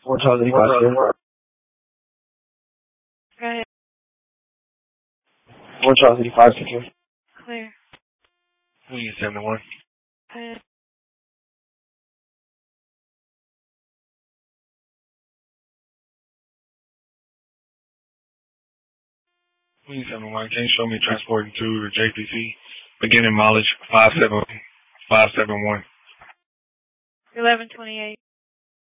Charles 85, Go ahead. Charles 85, secure. Clear. Union 71. Go ahead. Union 71, can you show me transporting to the JPC? Beginning mileage 571. 1128.